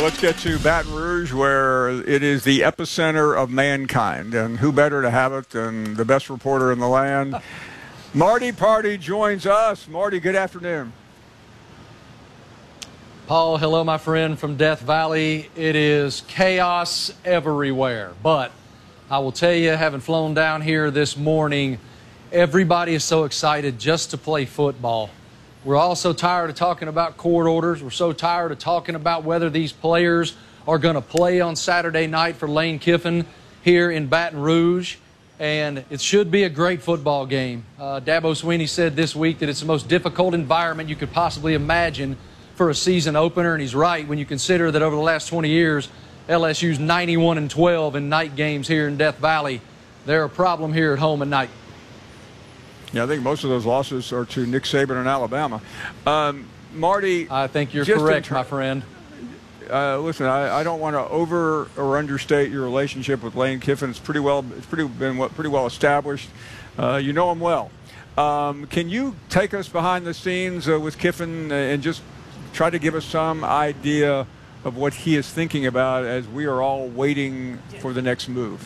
let's get to Baton Rouge, where it is the epicenter of mankind. And who better to have it than the best reporter in the land? Marty Party joins us. Marty, good afternoon. Paul, hello, my friend from Death Valley. It is chaos everywhere. But I will tell you, having flown down here this morning, everybody is so excited just to play football. We're all so tired of talking about court orders. We're so tired of talking about whether these players are going to play on Saturday night for Lane Kiffin here in Baton Rouge. And it should be a great football game. Dabo Swinney said this week that it's the most difficult environment you could possibly imagine for a season opener, and he's right when you consider that over the last 20 years, LSU's 91-12 in night games here in Death Valley. They're a problem here at home at night. Yeah, I think most of those losses are to Nick Saban and Alabama. Marty, I think you're correct, my friend. Listen, I don't want to over or understate your relationship with Lane Kiffin. It's pretty well established. You know him well. Can you take us behind the scenes with Kiffin and just try to give us some idea of what he is thinking about as we are all waiting for the next move?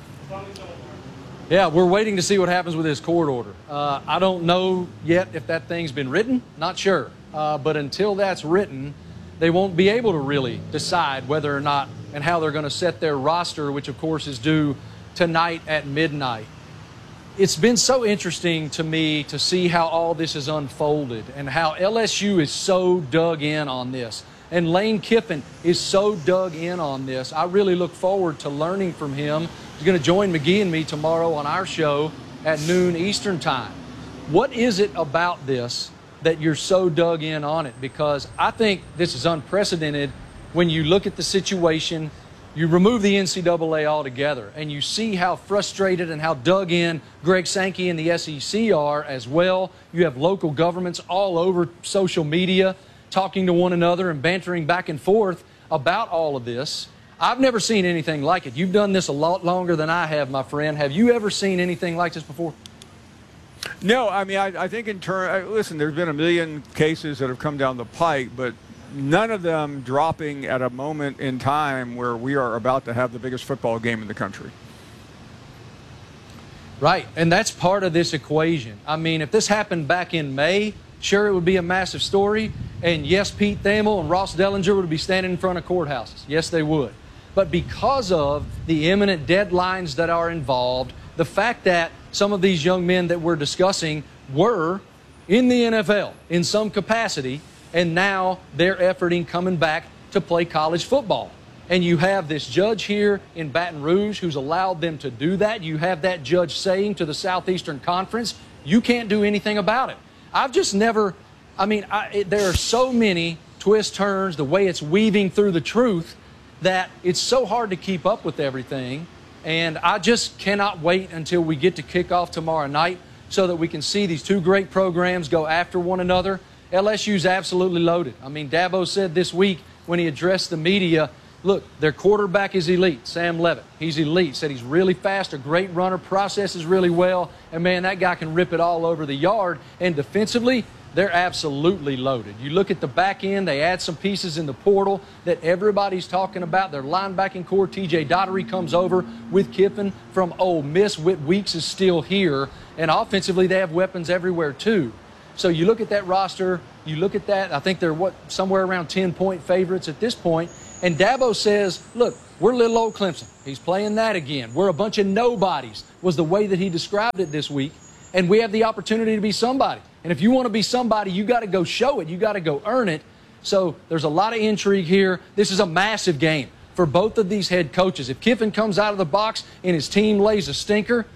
Yeah, we're waiting to see what happens with his court order. I don't know yet if that thing's been written. Not sure. But until that's written, they won't be able to really decide whether or not and how they're going to set their roster, which, of course, is due tonight at midnight. It's been so interesting to me to see how all this has unfolded and how LSU is so dug in on this. And Lane Kiffin is so dug in on this. I really look forward to learning from him. He's going to join McGee and me tomorrow on our show at noon Eastern time. What is it about this that you're so dug in on it? Because I think this is unprecedented when you look at the situation. You remove the NCAA altogether, and you see how frustrated and how dug in Greg Sankey and the SEC are as well. You have local governments all over social media talking to one another and bantering back and forth about all of this. I've never seen anything like it. You've done this a lot longer than I have, my friend. Have you ever seen anything like this before? No, I mean, I think listen, there's been a million cases that have come down the pike, but none of them dropping at a moment in time where we are about to have the biggest football game in the country. Right, and that's part of this equation. I mean, if this happened back in May, sure, it would be a massive story. And yes, Pete Thamel and Ross Dellinger would be standing in front of courthouses. Yes, they would. But because of the imminent deadlines that are involved, the fact that some of these young men that we're discussing were in the NFL in some capacity, and now they're efforting coming back to play college football. And you have this judge here in Baton Rouge who's allowed them to do that. You have that judge saying to the Southeastern Conference, you can't do anything about it. I've just never, there are so many twists, turns, the way it's weaving through the truth that it's so hard to keep up with everything. And I just cannot wait until we get to kick off tomorrow night so that we can see these two great programs go after one another. LSU's absolutely loaded. I mean, Dabo said this week when he addressed the media, look, their quarterback is elite, Sam Levitt. He's elite. Said he's really fast, a great runner, processes really well, and, man, that guy can rip it all over the yard. And defensively, they're absolutely loaded. You look at the back end, they add some pieces in the portal that everybody's talking about. Their linebacking core, T.J. Daugherty comes over with Kiffin from Ole Miss. Whit Weeks is still here. And offensively, they have weapons everywhere, too. So you look at that roster, you look at that, I think they're, somewhere around 10-point favorites at this point. And Dabo says, look, we're little old Clemson. He's playing that again. We're a bunch of nobodies, was the way that he described it this week. And we have the opportunity to be somebody. And if you want to be somebody, you got to go show it. You got to go earn it. So there's a lot of intrigue here. This is a massive game for both of these head coaches. If Kiffin comes out of the box and his team lays a stinker,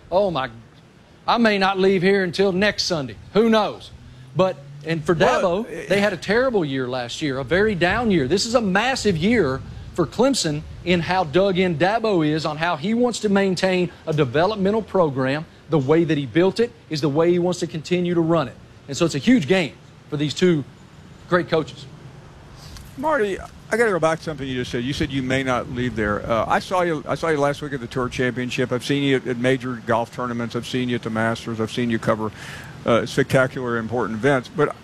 I may not leave here until next Sunday. Who knows? And for Dabo, they had a terrible year last year, a very down year. This is a massive year for Clemson in how dug in Dabo is on how he wants to maintain a developmental program. The way that he built it is the way he wants to continue to run it. And so it's a huge game for these two great coaches. Marty, I got to go back to something you just said. You said you may not leave there. I saw you last week at the Tour Championship. I've seen you at major golf tournaments. I've seen you at the Masters. I've seen you cover spectacular, important events. But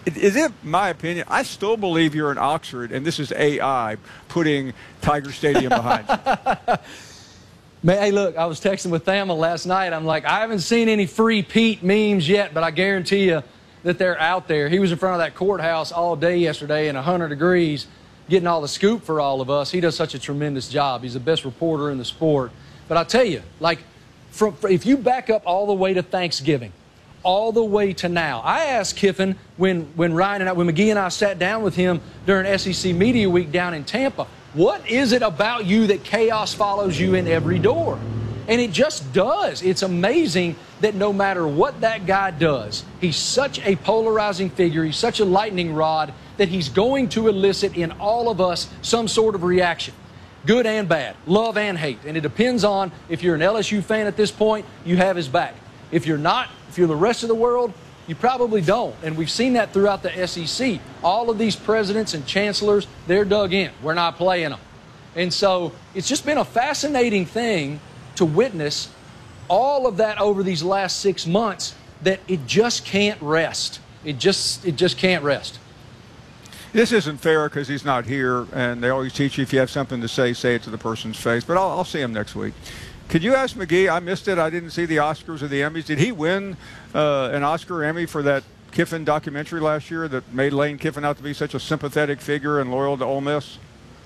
Is it my opinion? I still believe you're in Oxford, and this is AI putting Tiger Stadium behind you. Man, hey, look, I was texting with Thamel last night. I'm like, I haven't seen any free Pete memes yet, but I guarantee you that they're out there. He was in front of that courthouse all day yesterday in 100 degrees getting all the scoop for all of us. He does such a tremendous job. He's the best reporter in the sport. But I'll tell you, like, if you back up all the way to Thanksgiving, all the way to now. I asked Kiffin when McGee and I sat down with him during SEC Media Week down in Tampa, what is it about you that chaos follows you in every door? And it just does. It's amazing that no matter what that guy does, he's such a polarizing figure, he's such a lightning rod that he's going to elicit in all of us some sort of reaction. Good and bad, love and hate. And it depends on if you're an LSU fan at this point, you have his back. If you're not, if you're the rest of the world, you probably don't. And we've seen that throughout the SEC. All of these presidents and chancellors, they're dug in. We're not playing them. And so it's just been a fascinating thing to witness all of that over these last 6 months that it just can't rest. It just can't rest. This isn't fair because he's not here, and they always teach you if you have something to say it to the person's face. But I'll see him next week. Could you ask McGee? I missed it. I didn't see the Oscars or the Emmys. Did he win an Oscar or Emmy for that Kiffin documentary last year that made Lane Kiffin out to be such a sympathetic figure and loyal to Ole Miss?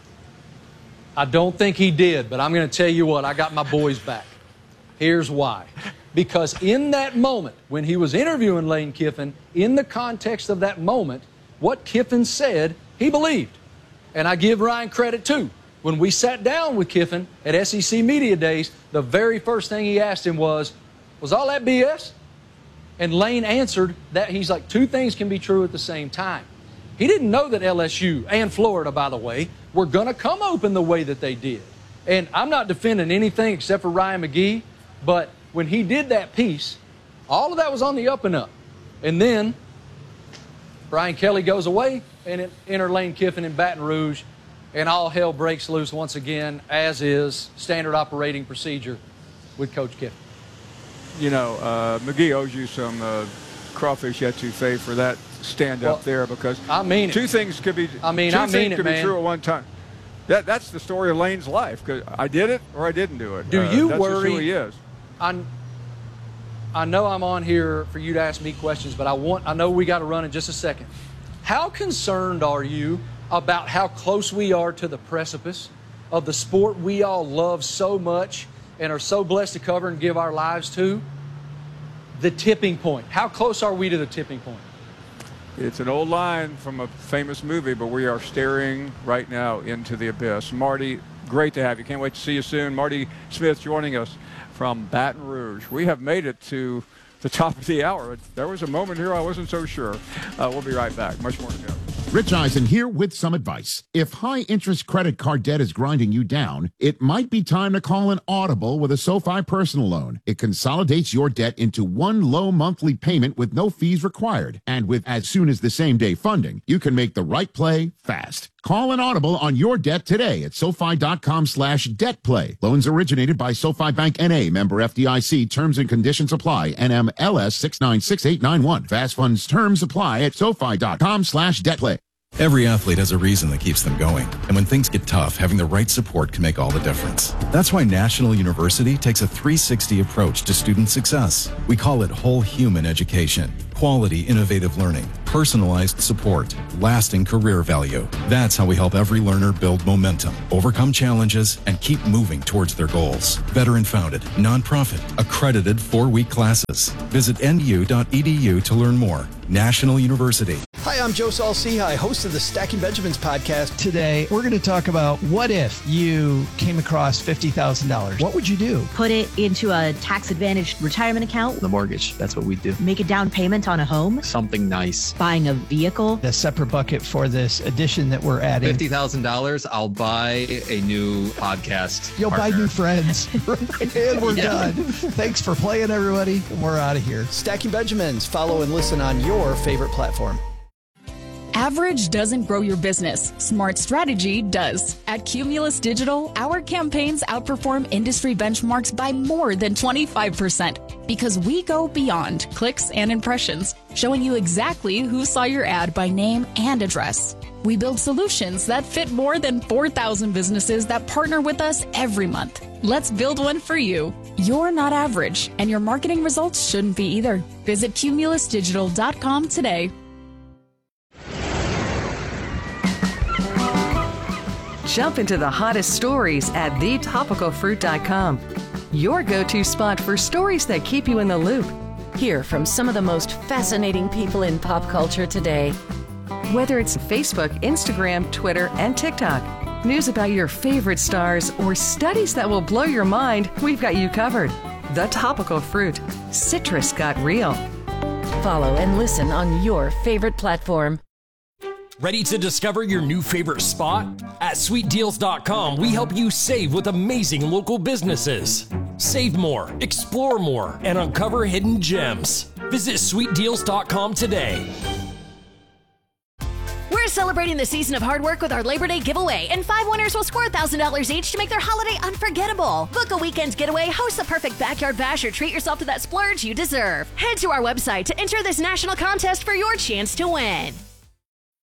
I don't think he did, but I'm going to tell you what, I got my boys back. Here's why. Because in that moment, when he was interviewing Lane Kiffin, in the context of that moment, what Kiffin said, he believed. And I give Ryan credit, too. When we sat down with Kiffin at SEC Media Days, the very first thing he asked him was all that BS? And Lane answered that he's like, two things can be true at the same time. He didn't know that LSU and Florida, by the way, were going to come open the way that they did. And I'm not defending anything except for Ryan McGee, but when he did that piece, all of that was on the up and up. And then Brian Kelly goes away, and enter Lane Kiffin in Baton Rouge, and all hell breaks loose once again, as is standard operating procedure with Coach Kiffin. You know, McGee owes you some crawfish etouffee for that stand up there, because I mean two things could be be true at one time. That's the story of Lane's life. Cause I did it or I didn't do it. Do you that's worry? Just who he is. I know I'm on here for you to ask me questions, but I know we got to run in just a second. How concerned are you about how close we are to the precipice of the sport we all love so much and are so blessed to cover and give our lives to? The tipping point. How close are we to the tipping point? It's an old line from a famous movie, but we are staring right now into the abyss. Marty, great to have you. Can't wait to see you soon. Marty Smith joining us from Baton Rouge. We have made it to the top of the hour. There was a moment here I wasn't so sure. We'll be right back. Much more to go. Rich Eisen here with some advice. If high-interest credit card debt is grinding you down, it might be time to call an audible with a SoFi personal loan. It consolidates your debt into one low monthly payment with no fees required. And with as soon as the same-day funding, you can make the right play fast. Call an audible on your debt today at SoFi.com/debtplay. Loans originated by SoFi Bank N.A. Member FDIC. Terms and conditions apply. NMLS 696891. Fast funds terms apply at SoFi.com/debtplay. Every athlete has a reason that keeps them going. And when things get tough, having the right support can make all the difference. That's why National University takes a 360 approach to student success. We call it whole human education. Quality, innovative learning, personalized support, lasting career value. That's how we help every learner build momentum, overcome challenges, and keep moving towards their goals. Veteran-founded, nonprofit, accredited 4-week classes. Visit nu.edu to learn more. National University. Hi, I'm Joe Saul-Sehy, host of the Stacking Benjamins podcast. Today, we're going to talk about what if you came across $50,000? What would you do? Put it into a tax-advantaged retirement account. The mortgage. That's what we do. Make a down payment on a home. Something nice. Buying a vehicle. A separate bucket for this addition that we're adding. $50,000, I'll buy a new podcast. You'll partner. buy new friends. And we're done. Thanks for playing, everybody. We're out of here. Stacking Benjamins. Follow and listen on your favorite platform. Average doesn't grow your business. Smart strategy does. At Cumulus Digital, our campaigns outperform industry benchmarks by more than 25% because we go beyond clicks and impressions, showing you exactly who saw your ad by name and address. We build solutions that fit more than 4,000 businesses that partner with us every month. Let's build one for you. You're not average, and your marketing results shouldn't be either. Visit cumulusdigital.com today. Jump into the hottest stories at thetopicalfruit.com. Your go-to spot for stories that keep you in the loop. Hear from some of the most fascinating people in pop culture today. Whether it's Facebook, Instagram, Twitter, and TikTok, news about your favorite stars, or studies that will blow your mind, we've got you covered. The Topical Fruit. Citrus got real. Follow and listen on your favorite platform. Ready to discover your new favorite spot? At sweetdeals.com, we help you save with amazing local businesses. Save more, explore more, and uncover hidden gems. Visit sweetdeals.com today. We're celebrating the season of hard work with our Labor Day giveaway, and 5 winners will score $1,000 each to make their holiday unforgettable. Book a weekend getaway, host the perfect backyard bash, or treat yourself to that splurge you deserve. Head to our website to enter this national contest for your chance to win.